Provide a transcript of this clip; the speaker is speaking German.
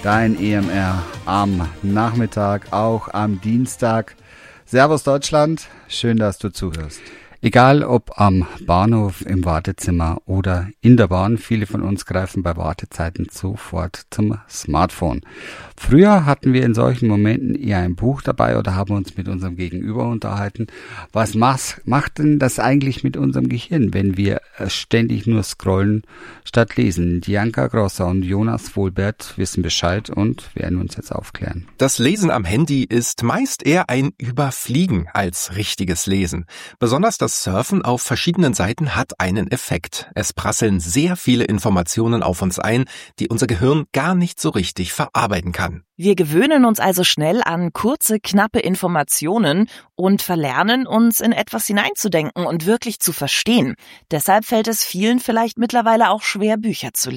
Dein EMR am Nachmittag, auch am Dienstag. Servus Deutschland, schön, dass du zuhörst. Egal ob am Bahnhof, im Wartezimmer oder in der Bahn, viele von uns greifen bei Wartezeiten sofort zum Smartphone. Früher hatten wir in solchen Momenten eher ein Buch dabei oder haben uns mit unserem Gegenüber unterhalten. Was macht denn das eigentlich mit unserem Gehirn, wenn wir ständig nur scrollen statt lesen? Dianka Grosser und Jonas Wohlbert wissen Bescheid und werden uns jetzt aufklären. Das Lesen am Handy ist meist eher ein Überfliegen als richtiges Lesen. Besonders das Surfen auf verschiedenen Seiten hat einen Effekt. Es prasseln sehr viele Informationen auf uns ein, die unser Gehirn gar nicht so richtig verarbeiten kann. Wir gewöhnen uns also schnell an kurze, knappe Informationen und verlernen, uns in etwas hineinzudenken und wirklich zu verstehen. Deshalb fällt es vielen vielleicht mittlerweile auch schwer, Bücher zu lesen.